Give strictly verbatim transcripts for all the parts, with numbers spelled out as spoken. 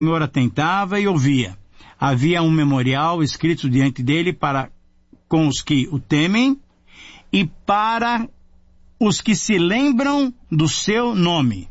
O Senhor atentava e ouvia. Havia um memorial escrito diante dele para com os que o temem e para os que se lembram do seu nome.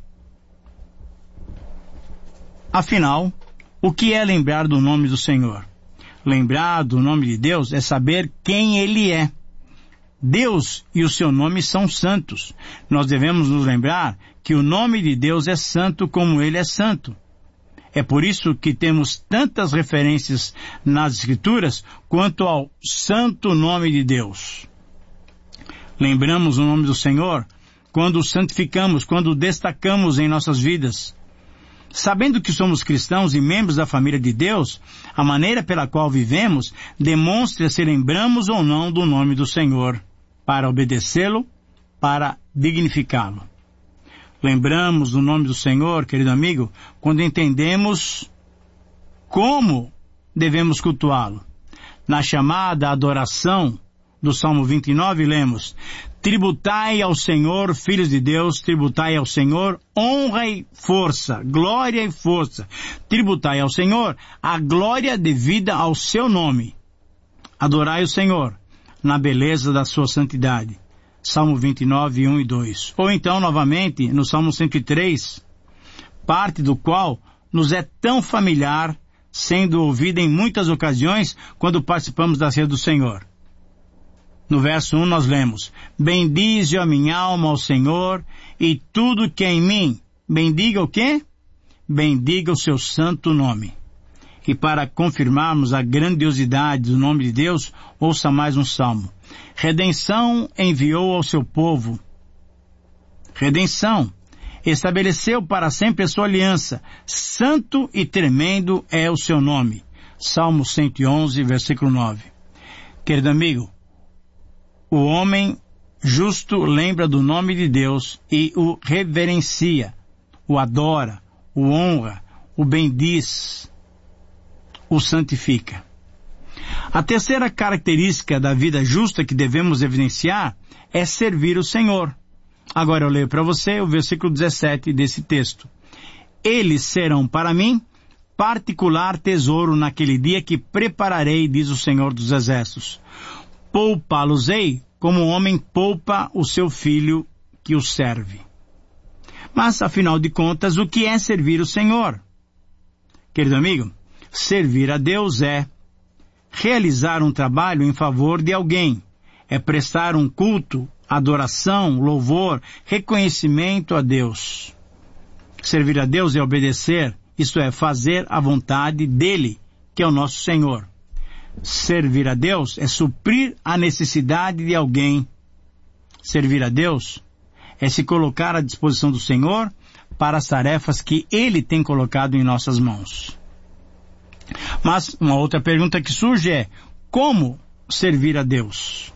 Afinal, o que é lembrar do nome do Senhor? Lembrar do nome de Deus é saber quem Ele é. Deus e o seu nome são santos. Nós devemos nos lembrar que o nome de Deus é santo como Ele é santo. É por isso que temos tantas referências nas Escrituras quanto ao santo nome de Deus. Lembramos o nome do Senhor quando o santificamos, quando o destacamos em nossas vidas. Sabendo que somos cristãos e membros da família de Deus, a maneira pela qual vivemos demonstra se lembramos ou não do nome do Senhor, para obedecê-lo, para dignificá-lo. Lembramos do nome do Senhor, querido amigo, quando entendemos como devemos cultuá-lo. Na chamada adoração do Salmo vinte e nove, lemos: tributai ao Senhor, filhos de Deus, tributai ao Senhor honra e força, glória e força. Tributai ao Senhor a glória devida ao seu nome. Adorai o Senhor na beleza da sua santidade. Salmo vinte e nove, um e dois. Ou então, novamente, no Salmo cento e três, parte do qual nos é tão familiar, sendo ouvida em muitas ocasiões quando participamos da ceia do Senhor. No verso um nós lemos: bendize a minha alma ao Senhor e tudo que é em mim. Bendiga o quê? Bendiga o seu santo nome. E para confirmarmos a grandiosidade do nome de Deus, ouça mais um salmo. Redenção enviou ao seu povo. Redenção. Estabeleceu para sempre a sua aliança. Santo e tremendo é o seu nome. Salmo cento e onze, versículo nove. Querido amigo, o homem justo lembra do nome de Deus e o reverencia, o adora, o honra, o bendiz, o santifica. A terceira característica da vida justa que devemos evidenciar é servir o Senhor. Agora eu leio para você o versículo dezessete desse texto. Eles serão para mim particular tesouro naquele dia que prepararei, diz o Senhor dos Exércitos. Poupá-los-ei como o homem poupa o seu filho que o serve. Mas, afinal de contas, o que é servir o Senhor? Querido amigo, servir a Deus é realizar um trabalho em favor de alguém, é prestar um culto, adoração, louvor, reconhecimento a Deus. Servir a Deus é obedecer, isto é, fazer a vontade dele, que é o nosso Senhor. Servir a Deus é suprir a necessidade de alguém. Servir a Deus é se colocar à disposição do Senhor para as tarefas que Ele tem colocado em nossas mãos. Mas uma outra pergunta que surge é: como servir a Deus?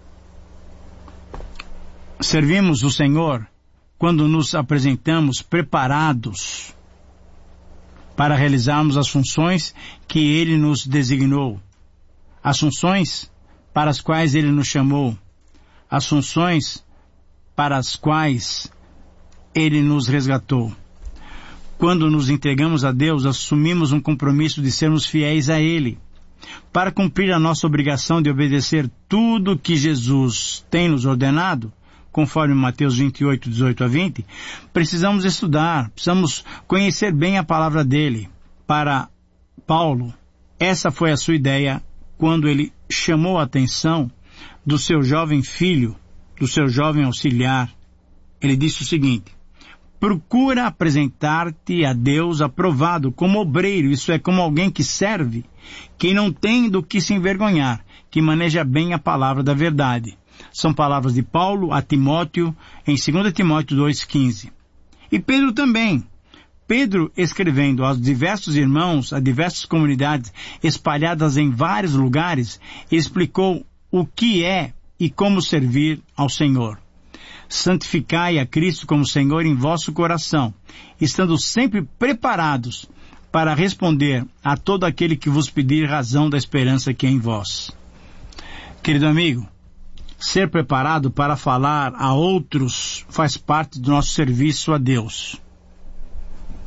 Servimos o Senhor quando nos apresentamos preparados para realizarmos as funções que Ele nos designou. As funções para as quais Ele nos chamou, as funções para as quais Ele nos resgatou. Quando nos entregamos a Deus, assumimos um compromisso de sermos fiéis a Ele. Para cumprir a nossa obrigação de obedecer tudo que Jesus tem nos ordenado, conforme Mateus vinte e oito, dezoito a vinte, precisamos estudar, precisamos conhecer bem a palavra dele. Para Paulo, essa foi a sua ideia quando ele chamou a atenção do seu jovem filho, do seu jovem auxiliar. Ele disse o seguinte: procura apresentar-te a Deus aprovado como obreiro, isso é, como alguém que serve, que não tem do que se envergonhar, que maneja bem a palavra da verdade. São palavras de Paulo a Timóteo, em dois Timóteo dois, quinze. E Pedro também. Pedro, escrevendo aos diversos irmãos, a diversas comunidades espalhadas em vários lugares, explicou o que é e como servir ao Senhor. Santificai a Cristo como Senhor em vosso coração, estando sempre preparados para responder a todo aquele que vos pedir razão da esperança que é em vós. Querido amigo, ser preparado para falar a outros faz parte do nosso serviço a Deus.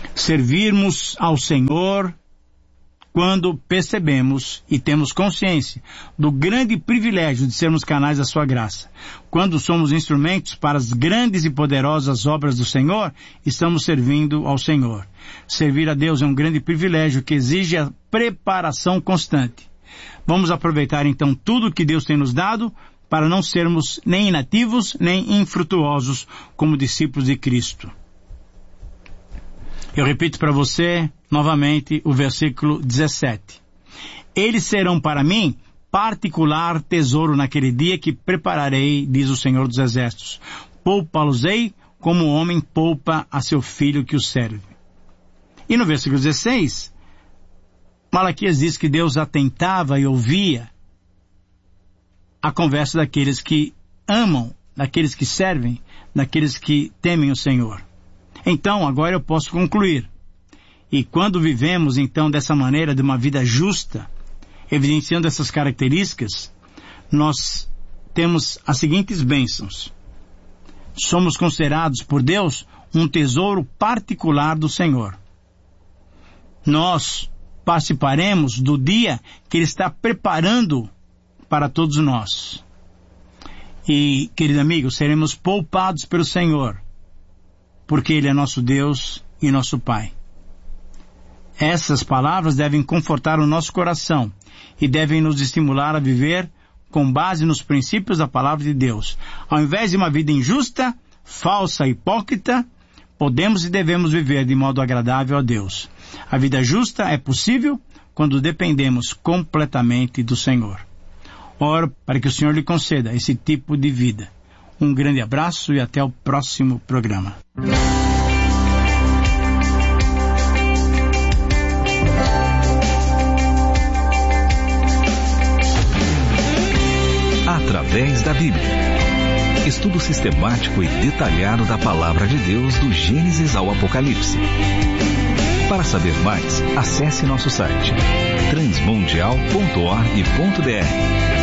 servirmos ao Senhor quando percebemos e temos consciência do grande privilégio de sermos canais da sua graça. Quando somos instrumentos para as grandes e poderosas obras do Senhor, estamos servindo ao Senhor. Servir a Deus é um grande privilégio que exige a preparação constante. Vamos aproveitar então tudo que Deus tem nos dado para não sermos nem inativos nem infrutuosos como discípulos de Cristo. Eu repito para você novamente o versículo dezessete. Eles serão para mim particular tesouro naquele dia que prepararei, diz o Senhor dos Exércitos. Poupa-los-ei como o homem poupa a seu filho que o serve. E no versículo dezesseis, Malaquias diz que Deus atentava e ouvia a conversa daqueles que amam, daqueles que servem, daqueles que temem o Senhor. Então, agora eu posso concluir. E quando vivemos, então, dessa maneira, de uma vida justa, evidenciando essas características, nós temos as seguintes bênçãos. Somos considerados por Deus um tesouro particular do Senhor. Nós participaremos do dia que Ele está preparando para todos nós. E, querido amigo, seremos poupados pelo Senhor, porque Ele é nosso Deus e nosso Pai. Essas palavras devem confortar o nosso coração e devem nos estimular a viver com base nos princípios da palavra de Deus. Ao invés de uma vida injusta, falsa e hipócrita, podemos e devemos viver de modo agradável a Deus. A vida justa é possível quando dependemos completamente do Senhor. Oro para que o Senhor lhe conceda esse tipo de vida. Um grande abraço e até o próximo programa. Através da Bíblia. Estudo sistemático e detalhado da Palavra de Deus do Gênesis ao Apocalipse. Para saber mais, acesse nosso site transmundial ponto org ponto br.